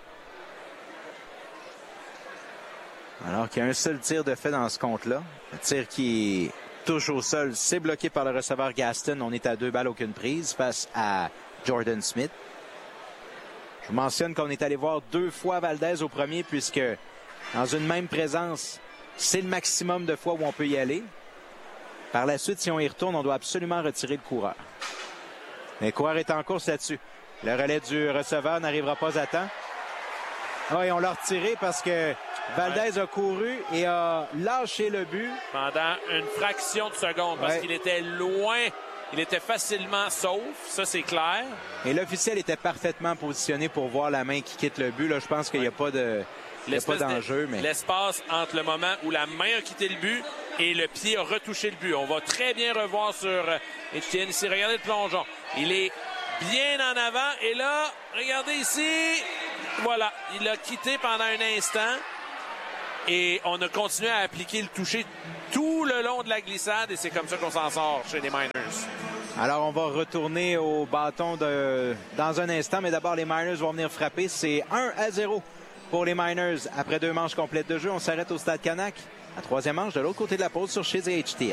Alors qu'il y a un seul tir de fait dans ce compte-là. Le tir qui touche au sol, c'est bloqué par le receveur Gaston. On est à deux balles, aucune prise face à Jordan Smith. Je mentionne qu'on est allé voir deux fois Valdez au premier puisque dans une même présence, c'est le maximum de fois où on peut y aller. Par la suite, si on y retourne, on doit absolument retirer le coureur. Mais le coureur est en course là-dessus. Le relais du receveur n'arrivera pas à temps. Ah, et on l'a retiré parce que Valdez ouais. a couru et a lâché le but. Pendant une fraction de seconde parce ouais. qu'il était loin. Il était facilement sauf, ça c'est clair. Et l'officiel était parfaitement positionné pour voir la main qui quitte le but. Là, je pense qu'il n'y a pas de, d'enjeu. Mais... L'espace entre le moment où la main a quitté le but Et le pied a retouché le but. On va très bien revoir sur Etienne ici. Regardez le plongeon. Il est bien en avant. Et là, regardez ici. Voilà, il a quitté pendant un instant. Et on a continué à appliquer le toucher tout le long de la glissade. Et c'est comme ça qu'on s'en sort chez les Miners. Alors, on va retourner au bâton de... dans un instant. Mais d'abord, les Miners vont venir frapper. C'est un à zéro pour les Miners. Après deux manches complètes de jeu, on s'arrête au Stade Canac. La troisième manche de l'autre côté de la pause sur chez H T N.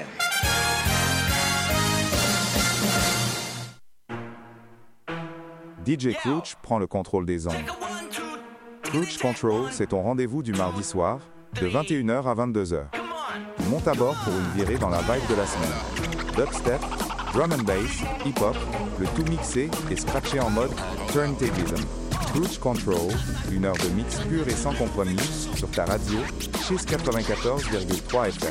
D J Crouch prend le contrôle des ondes. Crouch Control, c'est ton rendez-vous du mardi soir, de vingt et une heures à vingt-deux heures. Monte à bord pour une virée dans la vibe de la semaine. Dubstep, drum and bass, hip-hop, le tout mixé et scratché en mode turntablism. Crouch Control, une heure de mix pur et sans compromis sur ta radio, Chiz quatre-vingt-quatorze virgule trois F M.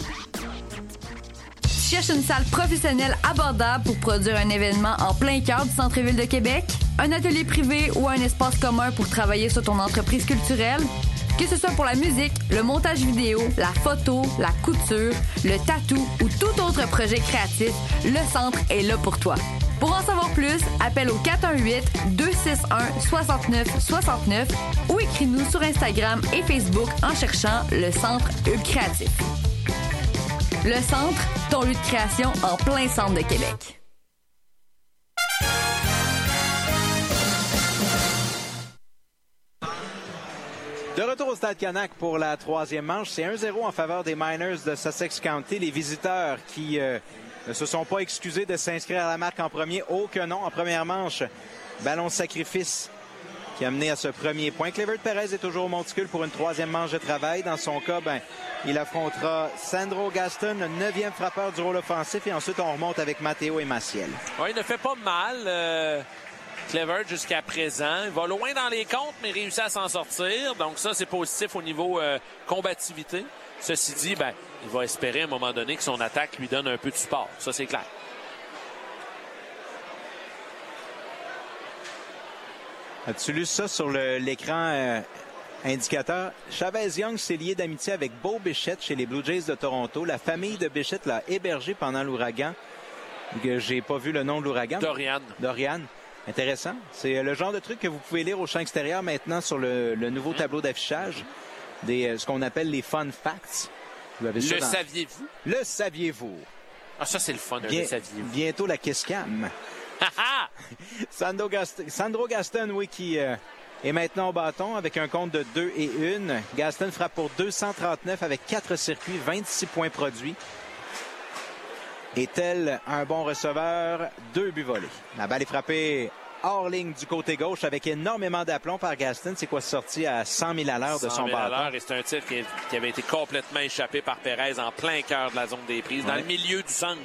Tu cherches une salle professionnelle abordable pour produire un événement en plein cœur du centre-ville de Québec? Un atelier privé ou un espace commun pour travailler sur ton entreprise culturelle? Que ce soit pour la musique, le montage vidéo, la photo, la couture, le tatou ou tout autre projet créatif, le centre est là pour toi. Pour en savoir plus, appelle au quatre un huit, deux six un, six neuf six neuf ou écris-nous sur Instagram et Facebook en cherchant le Centre Hub Créatif. Le Centre, ton lieu de création en plein centre de Québec. De retour au Stade Canac pour la troisième manche. C'est un zéro en faveur des Miners de Sussex County. Les visiteurs qui euh, ne se sont pas excusés de s'inscrire à la marque en premier. Oh que non, en première manche. Ballon de sacrifice qui a mené à ce premier point. Clevert Perez est toujours au monticule pour une troisième manche de travail. Dans son cas, ben, il affrontera Sandro Gaston, le neuvième frappeur du rôle offensif. Et ensuite, on remonte avec Matteo et Maciel. Oui, il ne fait pas mal. Euh... Clevert jusqu'à présent. Il va loin dans les comptes, mais réussit à s'en sortir. Donc ça, c'est positif au niveau euh, combativité. Ceci dit, ben, il va espérer à un moment donné que son attaque lui donne un peu de support. Ça, c'est clair. As-tu lu ça sur le, l'écran euh, indicateur? Chavez Young s'est lié d'amitié avec Bo Bichette chez les Blue Jays de Toronto. La famille de Bichette l'a hébergé pendant l'ouragan. J'ai pas vu le nom de l'ouragan. Dorian. Dorian. Intéressant. C'est le genre de truc que vous pouvez lire au champ extérieur maintenant sur le, le nouveau tableau d'affichage. Des, ce qu'on appelle les fun facts. Vous avez le dans... saviez-vous? Le saviez-vous? Ah, ça, c'est le fun, Bien, le saviez-vous. Bientôt la kiss cam. Sandro, Gast... Sandro Gaston, oui, qui euh, est maintenant au bâton avec un compte de deux et un. Gaston frappe pour deux cent trente-neuf avec quatre circuits, vingt-six points produits. Et tel un bon receveur, deux buts volés. La balle est frappée hors ligne du côté gauche avec énormément d'aplomb par Gaston. C'est quoi sorti à cent mille à l'heure de son bâton? Et c'est un tir qui, qui avait été complètement échappé par Perez en plein cœur de la zone des prises, ouais. Dans le milieu du centre.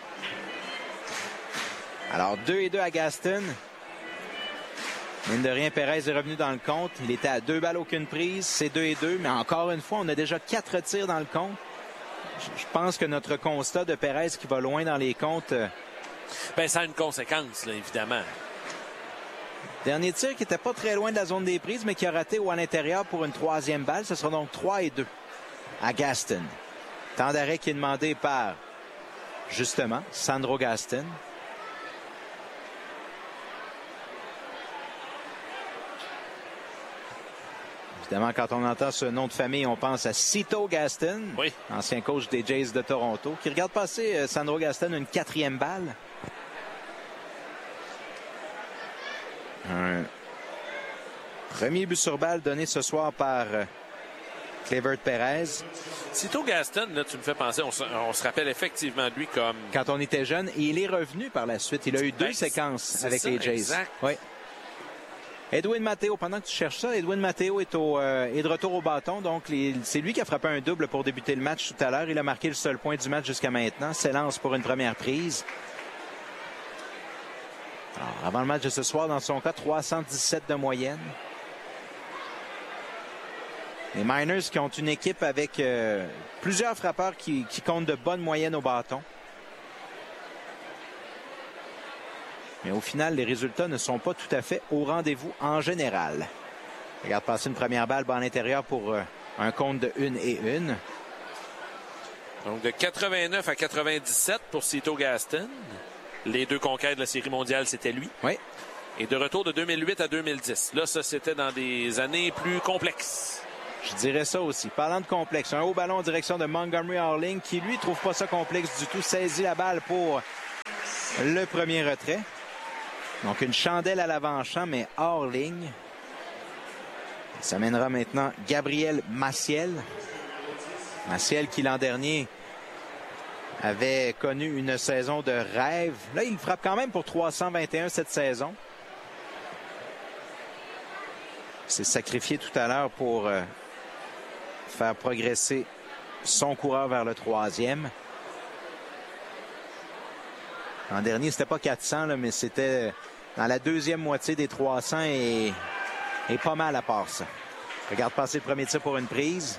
Alors, deux et deux à Gaston. Mine de rien, Perez est revenu dans le compte. Il était à deux balles, aucune prise. C'est deux et deux, mais encore une fois, on a déjà quatre tirs dans le compte. Je pense que notre constat de Perez qui va loin dans les comptes... Euh... Bien, ça a une conséquence, là, évidemment. Dernier tir qui n'était pas très loin de la zone des prises, mais qui a raté ou à l'intérieur pour une troisième balle. Ce sera donc trois et deux à Gaston. Temps d'arrêt qui est demandé par, justement, Sandro Gaston. Évidemment, quand on entend ce nom de famille, on pense à Cito Gaston, oui. Ancien coach des Jays de Toronto, qui regarde passer euh, Sandro Gaston une quatrième balle. Un premier but sur balle donné ce soir par euh, Clevert Perez. Cito Gaston, là, tu me fais penser, on se, on se rappelle effectivement de lui comme... Quand on était jeune, et il est revenu par la suite. Il a eu deux ben, séquences avec ça, les Jays. Exact. Oui. Edwin Matteo, pendant que tu cherches ça, Edwin Matteo est, au, euh, est de retour au bâton. Donc, les, c'est lui qui a frappé un double pour débuter le match tout à l'heure. Il a marqué le seul point du match jusqu'à maintenant. S'élance pour une première prise. Alors, avant le match de ce soir, dans son cas, trois cent dix-sept de moyenne. Les Miners qui ont une équipe avec euh, plusieurs frappeurs qui, qui comptent de bonnes moyennes au bâton. Mais au final, les résultats ne sont pas tout à fait au rendez-vous en général. Regarde passer une première balle bas à l'intérieur pour euh, un compte de une et une. Donc, de quatre-vingt-neuf à quatre-vingt-dix-sept pour Cito Gaston. Les deux conquêtes de la Série mondiale, c'était lui. Oui. Et de retour de deux mille huit à deux mille dix. Là, ça, c'était dans des années plus complexes. Je dirais ça aussi. Parlant de complexe, un haut ballon en direction de Montgomery Harling qui, lui, trouve pas ça complexe du tout. Saisit la balle pour le premier retrait. Donc, une chandelle à l'avant-champ, mais hors ligne. Ça mènera maintenant Gabriel Maciel. Maciel qui, l'an dernier, avait connu une saison de rêve. Là, il frappe quand même pour trois cent vingt et un cette saison. Il s'est sacrifié tout à l'heure pour euh, faire progresser son coureur vers le troisième. L'an dernier, c'était pas quatre cents, là, mais c'était dans la deuxième moitié des trois cents et, et pas mal à part ça. Regarde passer le premier tir pour une prise.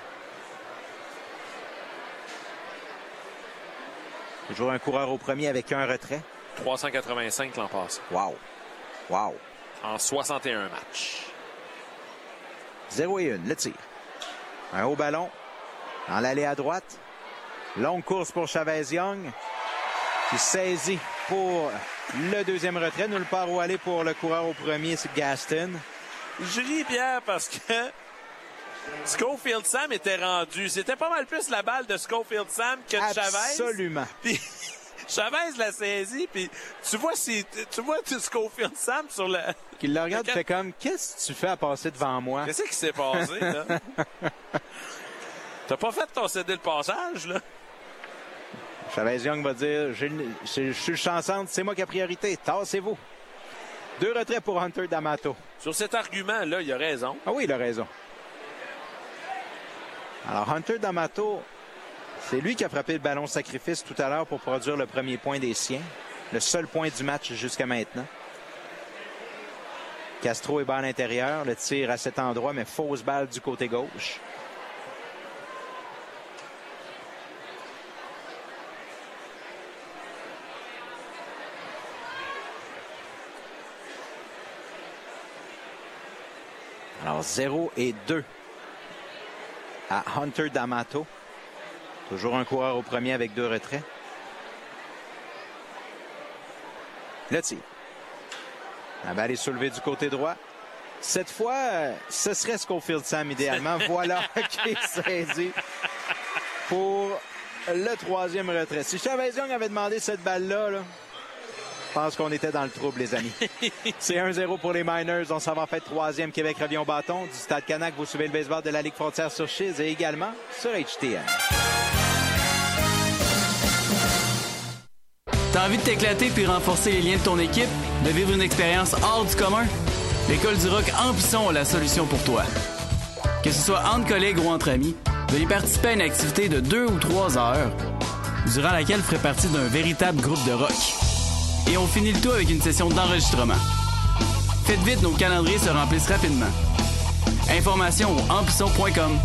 Toujours un coureur au premier avec un retrait. trois cent quatre-vingt-cinq l'an passé. Wow. Wow. En soixante et un matchs. zéro et un, le tir. Un haut ballon. Dans l'allée à droite. Longue course pour Chavez-Young. Qui saisit pour le deuxième retrait. Nulle part où aller pour le coureur au premier, c'est Gaston. Je ris, Pierre, parce que Schofield Sam était rendu. C'était pas mal plus la balle de Schofield Sam que de Chavez. Absolument. Puis Chavez l'a saisi, puis tu vois, si, tu vois Schofield Sam sur le... Qui le regarde, fait comme, qu'est-ce que tu fais à passer devant moi? Qu'est-ce qui s'est passé, là? T'as pas fait ton céder le passage, là? Chavez-Young va dire, je suis chancante, c'est moi qui ai priorité, tassez-vous. Deux retraits pour Hunter D'Amato. Sur cet argument-là, il a raison. Ah oui, il a raison. Alors, Hunter D'Amato, c'est lui qui a frappé le ballon sacrifice tout à l'heure pour produire le premier point des siens. Le seul point du match jusqu'à maintenant. Castro est bas à l'intérieur. Le tir à cet endroit, mais fausse balle du côté gauche. Alors, zéro et deux à Hunter D'Amato. Toujours un coureur au premier avec deux retraits. Le tir. La balle est soulevée du côté droit. Cette fois, ce serait Schofield Sam idéalement. Voilà qui est saisi pour le troisième retrait. Si Chavez-Young avait demandé cette balle-là, là, je pense qu'on était dans le trouble, les amis. C'est un zéro pour les Miners. On s'en va en fait troisième. Québec revient au bâton. Du Stade Canac, vous suivez le baseball de la Ligue Frontière sur Chiz et également sur H T M. T'as envie de t'éclater puis renforcer les liens de ton équipe, de vivre une expérience hors du commun? L'École du Rock Amplisson a la solution pour toi. Que ce soit entre collègues ou entre amis, venez participer à une activité de deux ou trois heures, durant laquelle vous ferez partie d'un véritable groupe de rock. Et on finit le tout avec une session d'enregistrement. Faites vite, nos calendriers se remplissent rapidement. Informations au amplisson point com.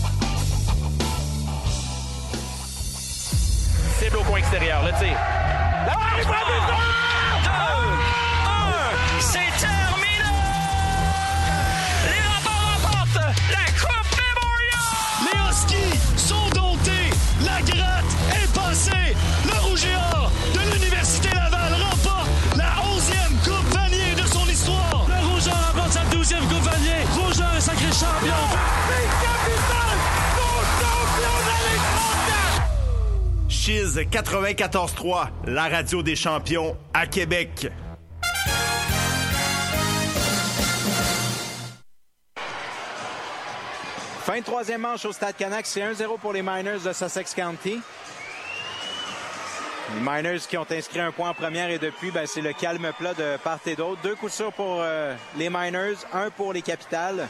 Cible au coin extérieur, le tir. Ah, il prend deux, un, c'est terminé! Les Remparts remportent la Coupe Memorial! Les Huskies sont domptés, la gratte est passée, le Rouge et Or de l'Université Laval remporte la onzième Coupe Vanier de son histoire! Le Rouge et Or remporte sa douzième Coupe Vanier, Rouge et Or est sacré champion! Les Capitals sont champions de la Ligue mondiale! Chiz quatre-vingt-quatorze trois, la radio des champions à Québec. Fin de troisième manche au Stade Canac, c'est un zéro pour les Miners de Sussex County. Les Miners qui ont inscrit un point en première et depuis, ben, c'est le calme plat de part et d'autre. Deux coups sûrs pour euh, les Miners, un pour les Capitals.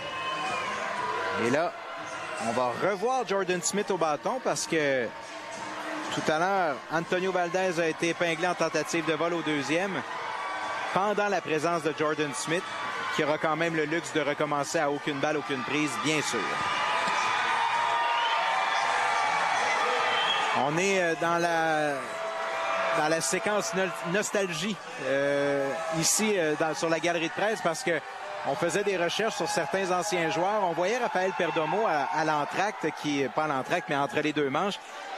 Et là, on va revoir Jordan Smith au bâton parce que tout à l'heure, Antonio Valdez a été épinglé en tentative de vol au deuxième pendant la présence de Jordan Smith, qui aura quand même le luxe de recommencer à aucune balle, aucune prise, bien sûr. On est dans la, dans la séquence no- nostalgie euh, ici euh, dans, sur la galerie de presse parce que on faisait des recherches sur certains anciens joueurs. On voyait Raphaël Perdomo à, à l'entracte, qui pas à l'entracte, mais entre les deux manches,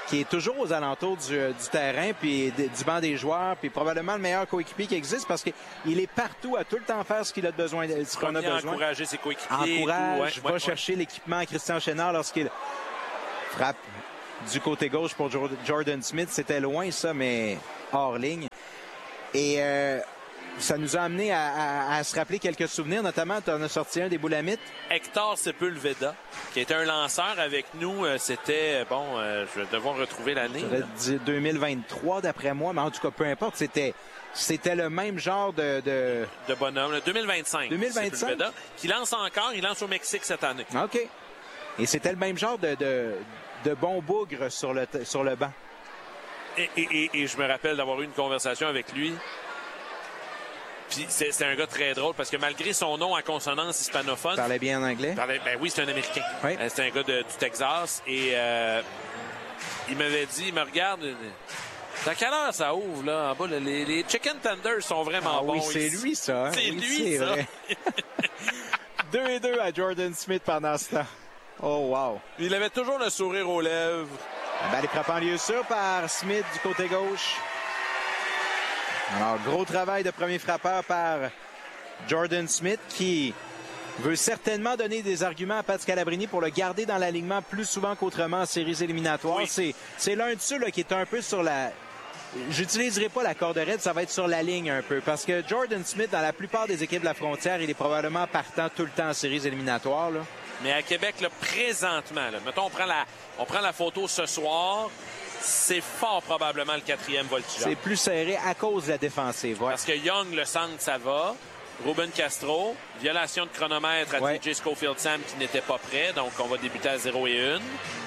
qui est toujours aux alentours du, du terrain, puis de, du banc des joueurs, puis probablement le meilleur coéquipier qui existe parce qu'il est partout à tout le temps faire ce qu'il a besoin, ce qu'on a besoin. Encourager ses coéquipiers. Encourage, tout, va ouais, chercher ouais. l'équipement à Christian Chénard lorsqu'il frappe du côté gauche pour Jordan Smith. C'était loin ça, mais hors ligne. Et euh, ça nous a amené à, à, à se rappeler quelques souvenirs, notamment tu en as sorti un des Boulamites. Hector Sepulveda, qui était un lanceur avec nous. C'était, bon, euh, je vais devoir retrouver l'année. deux mille vingt-trois d'après moi, mais en tout cas, peu importe, c'était... C'était le même genre de... De, de bonhomme. deux mille vingt-cinq. deux mille vingt-cinq. Sepulveda, qui lance encore. Il lance au Mexique cette année. OK. Et c'était le même genre de, de, de bon bougre sur le, sur le banc. Et, et, et, et je me rappelle d'avoir eu une conversation avec lui. Puis c'est, c'est un gars très drôle parce que malgré son nom à consonance hispanophone... Il parlait bien en anglais? Parlait, ben oui, c'est un Américain. Oui. Euh, c'est un gars de, du Texas. Et euh, il m'avait dit, il me regarde... C'est à quelle heure ça ouvre, là, en bas? Là, les, les chicken tenders sont vraiment ah, bons. Oui, c'est ici. lui, ça. Hein? C'est oui, lui, c'est ça. Vrai. deux et deux à Jordan Smith pendant ce temps. Oh, wow. Il avait toujours le sourire aux lèvres. La balle est frappée en lieu sûr par Smith du côté gauche. Alors, gros travail de premier frappeur par Jordan Smith qui veut certainement donner des arguments à Pat Scalabrini pour le garder dans l'alignement plus souvent qu'autrement en séries éliminatoires. Oui. C'est, c'est l'un de ceux là, qui est un peu sur la... J'utiliserai pas la corde raide, ça va être sur la ligne un peu. Parce que Jordan Smith, dans la plupart des équipes de la frontière, il est probablement partant tout le temps en séries éliminatoires. Là. Mais à Québec, là, présentement, là, mettons, on prend, la, on prend la photo ce soir, c'est fort probablement le quatrième voltigeur. C'est plus serré à cause de la défensive. Ouais. Parce que Young, le centre, ça va. Ruben Castro, violation de chronomètre à ouais. D J Schofield-Sam qui n'était pas prêt, donc on va débuter à zéro et un.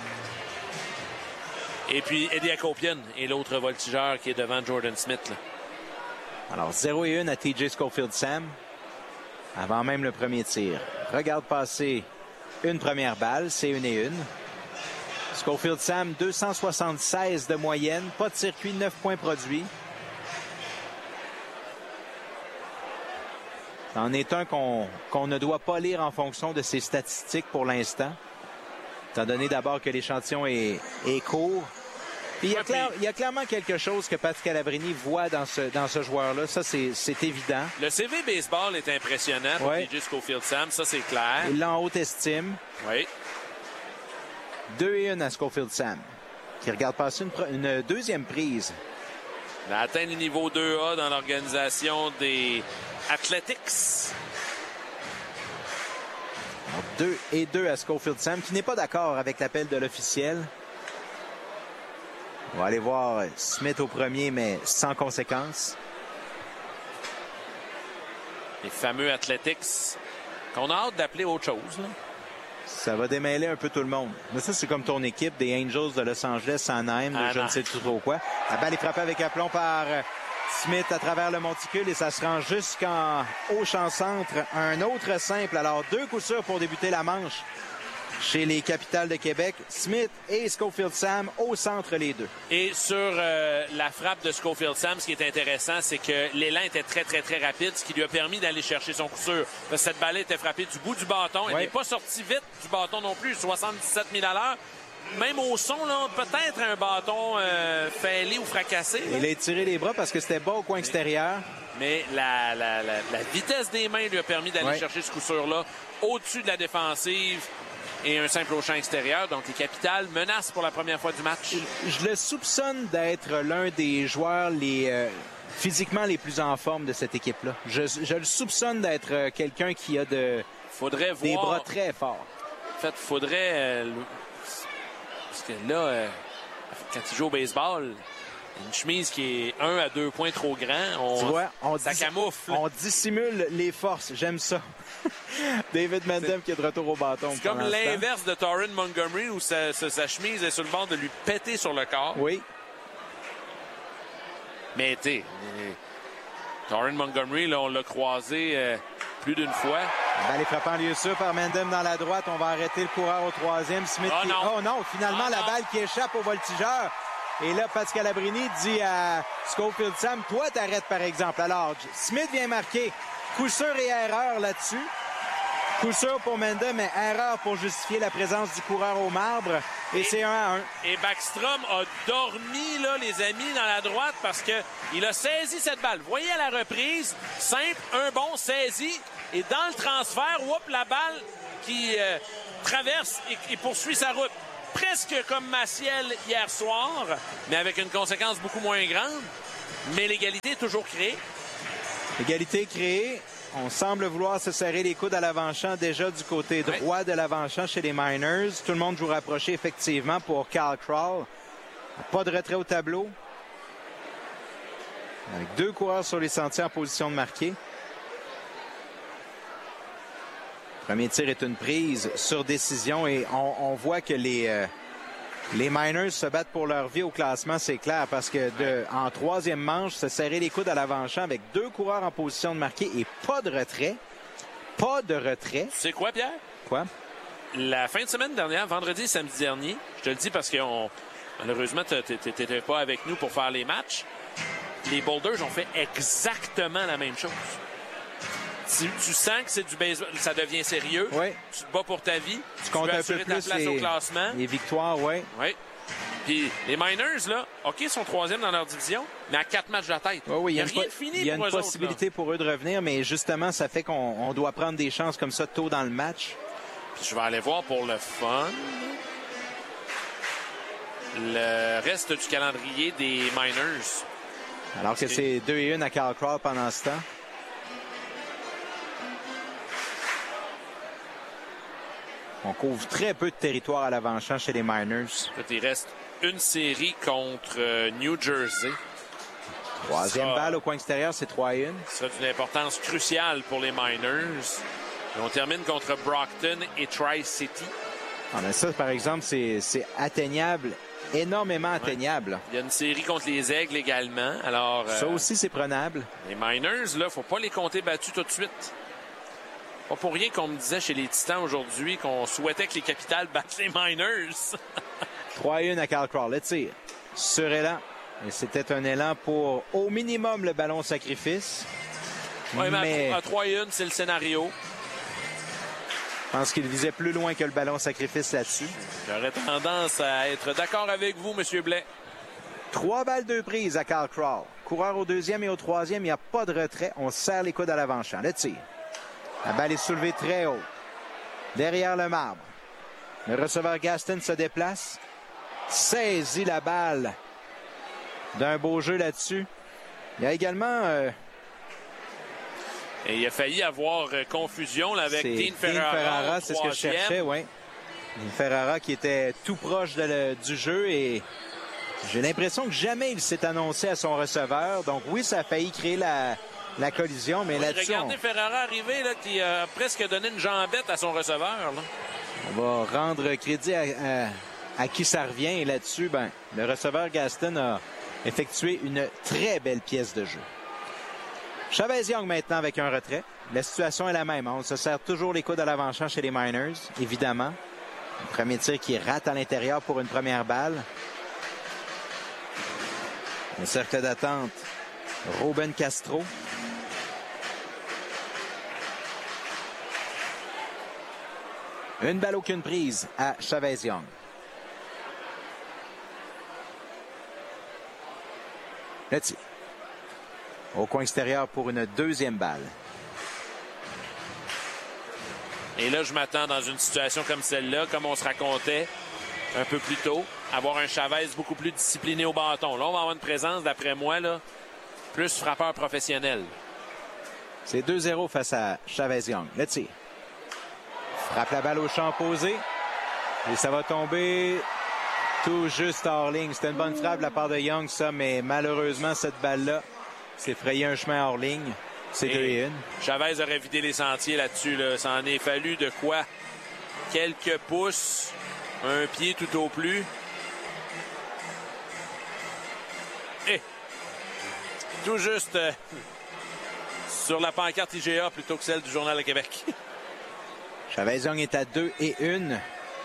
Et puis Eddie Akopian est l'autre voltigeur qui est devant Jordan Smith. Là. Alors zéro et un à T J Schofield-Sam avant même le premier tir. Regarde passer une première balle, c'est une et une. Schofield-Sam, deux cent soixante-seize de moyenne, pas de circuit, neuf points produits. C'en est un qu'on qu'on ne doit pas lire en fonction de ses statistiques pour l'instant, étant donné d'abord que l'échantillon est, est court. Puis il, y a clair, il y a clairement quelque chose que Pat Scalabrini voit dans ce, dans ce joueur-là. Ça, c'est, c'est évident. Le C V baseball est impressionnant pour ouais. T J Schofield-Sam, ça c'est clair. Il l'a en haute estime. Oui. deux et un à Schofield-Sam, qui regarde passer une, une deuxième prise. Il a atteint le niveau deux A dans l'organisation des Athletics. deux et deux à Schofield-Sam, qui n'est pas d'accord avec l'appel de l'officiel. On va aller voir Smith au premier, mais sans conséquence. Les fameux Athletics qu'on a hâte d'appeler autre chose. Là. Ça va démêler un peu tout le monde. Mais ça, c'est comme ton équipe des Angels de Los Angeles, Anaheim, ah, je ne sais trop quoi. La balle est frappée avec aplomb par Smith à travers le monticule et ça se rend jusqu'en haut champ centre. Un autre simple. Alors, deux coups sûrs pour débuter la manche chez les Capitals de Québec. Smith et Schofield-Sam au centre, les deux. Et sur euh, la frappe de Schofield-Sam, ce qui est intéressant, c'est que l'élan était très, très, très rapide, ce qui lui a permis d'aller chercher son coup sûr. Parce que cette balle était frappée du bout du bâton. Elle n'est pas sortie vite du bâton non plus, soixante-dix-sept mille à l'heure. Même au son, là, peut-être un bâton euh, fêlé ou fracassé. Là. Il a étiré les bras parce que c'était bas au coin extérieur. Mais la, la, la, la vitesse des mains lui a permis d'aller ouais. chercher ce coup sûr-là au-dessus de la défensive. Et un simple au champ extérieur. Donc, les Capitals menacent pour la première fois du match. Je, je le soupçonne d'être l'un des joueurs les, euh, physiquement les plus en forme de cette équipe-là. Je, je le soupçonne d'être euh, quelqu'un qui a de, faudrait des voir... bras très forts. En fait, il faudrait... Euh, parce que là, euh, quand il joue au baseball, une chemise qui est un à deux points trop grand, on, tu vois, on ça dis- camoufle. On dissimule les forces. J'aime ça. David Mendem qui est de retour au bâton. C'est comme l'inverse de Torrin Montgomery où sa, sa, sa chemise est sur le bord de lui péter sur le corps. Oui. Mais tu sais, Torrin Montgomery, là, on l'a croisé euh, plus d'une fois. La balle est frappée en lieu sûr par Mendem dans la droite. On va arrêter le coureur au troisième. Smith oh, qui... non. oh non, finalement oh, la non. balle qui échappe au voltigeur. Et là, Pat Scalabrini dit à Schofield-Sam, toi t'arrêtes par exemple. Alors, Smith vient marquer. Coup sûr et erreur là-dessus. Coup sûr pour Mendem, mais erreur pour justifier la présence du coureur au marbre. Et c'est un à un. Et Backstrom a dormi, là, les amis, dans la droite parce que il a saisi cette balle. Vous voyez à la reprise, simple, un bon, saisi. Et dans le transfert, whoop, la balle qui euh, traverse et, et poursuit sa route. Presque comme Maciel hier soir, mais avec une conséquence beaucoup moins grande. Mais l'égalité est toujours créée. Égalité créée. On semble vouloir se serrer les coudes à l'avant-champ déjà du côté droit oui. de l'avant-champ chez les Miners. Tout le monde joue rapproché effectivement pour Cal Crawl. Pas de retrait au tableau. Avec deux coureurs sur les sentiers en position de marquer. Premier tir est une prise sur décision et on, on voit que les, euh, les Miners se battent pour leur vie au classement, c'est clair, parce que de, en troisième manche, se serrer les coudes à l'avant-champ avec deux coureurs en position de marquer et pas de retrait. Pas de retrait. C'est quoi, Pierre? Quoi? La fin de semaine dernière, vendredi et samedi dernier, je te le dis parce que on, malheureusement, tu n'étais pas avec nous pour faire les matchs. Les Boulders ont fait exactement la même chose. Si tu sens que c'est du baseball, ça devient sérieux. Oui. Tu te bats pour ta vie. Tu comptes un peu ta plus place les, au classement. Les victoires, oui. Oui. Puis les Miners, là, OK, sont troisième dans leur division, mais à quatre matchs de la tête. Oui, oui, il y a, il y a rien de fini Il y a pour une eux possibilité autres, pour eux de revenir, mais justement, ça fait qu'on on doit prendre des chances comme ça tôt dans le match. Puis je vais aller voir pour le fun le reste du calendrier des Miners. Alors que c'est deux et un à Cal Crawl pendant ce temps. On couvre très peu de territoire à l'avant-champ chez les Miners. Il reste une série contre euh, New Jersey. Troisième ça, balle au coin extérieur, c'est trois à un. Ce sera d'une importance cruciale pour les Miners. Et on termine contre Brockton et Tri-City. Ah, mais ça, par exemple, c'est atteignable, énormément atteignable. Ouais. Il y a une série contre les Aigles également. Alors, ça euh, aussi, c'est prenable. Les Miners, là, faut pas les compter battus tout de suite. Pas pour rien qu'on me disait chez les Titans aujourd'hui qu'on souhaitait que les Capitals battent les Miners. trois à un à Cal Crawl. Le tir sur élan. Et c'était un élan pour au minimum le ballon sacrifice. Oui, mais, mais à trois à un, c'est le scénario. Je pense qu'il visait plus loin que le ballon sacrifice là-dessus. J'aurais tendance à être d'accord avec vous, M. Blais. Trois balles, deux prises à Cal Crawl. Coureur au deuxième et au troisième, il n'y a pas de retrait. On serre les coudes à l'avant-champ. Le tir. La balle est soulevée très haut. Derrière le marbre. Le receveur Gaston se déplace. Saisit la balle d'un beau jeu là-dessus. Il y a également... Euh... Et il a failli avoir euh, confusion là, avec Dean Ferrara. Dean Ferrara, c'est ce que je cherchais, oui. Dean Ferrara qui était tout proche de le, du jeu et j'ai l'impression que jamais il s'est annoncé à son receveur. Donc oui, ça a failli créer la... la collision, mais oui, là-dessus... Regardez on... Ferrara arriver, là, qui a presque donné une jambette à son receveur. Là. On va rendre crédit à, à, à qui ça revient. Et là-dessus, ben, le receveur Gaston a effectué une très belle pièce de jeu. Chavez-Young maintenant avec un retrait. La situation est la même. Hein? On se serre toujours les coudes à l'avant-champ chez les Miners, évidemment. Le premier tir qui rate à l'intérieur pour une première balle. Le cercle d'attente. Ruben Castro. Une balle, aucune prise à Chavez-Young. Le tir. Au coin extérieur pour une deuxième balle. Et là, je m'attends dans une situation comme celle-là, comme on se racontait un peu plus tôt, avoir un Chavez beaucoup plus discipliné au bâton. Là, on va avoir une présence, d'après moi, là, plus frappeur professionnel. C'est deux zéro face à Chavez-Young. Le tir. Frappe la balle au champ opposé. Et ça va tomber tout juste hors ligne. C'était une bonne frappe de la part de Young, ça, mais malheureusement, cette balle-là s'est frayé un chemin hors ligne. C'est deux et une. Chavez aurait vidé les sentiers là-dessus. Là. Ça en est fallu de quoi? Quelques pouces, un pied tout au plus. Et tout juste euh, sur la pancarte I G A plutôt que celle du Journal de Québec. Chavez-Young est à deux et une.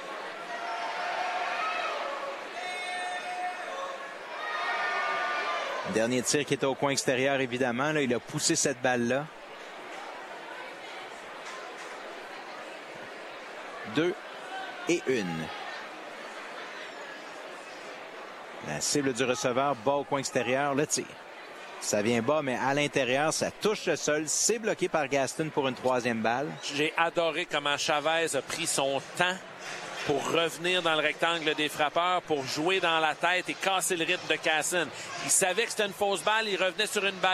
Dernier tir qui était au coin extérieur, évidemment. Là, il a poussé cette balle-là. Deux et une. La cible du receveur, bas au coin extérieur, le tir. Ça vient bas, mais à l'intérieur, ça touche le sol. C'est bloqué par Gaston pour une troisième balle. J'ai adoré comment Chavez a pris son temps pour revenir dans le rectangle des frappeurs, pour jouer dans la tête et casser le rythme de Casson. Il savait que c'était une fausse balle, il revenait sur une balle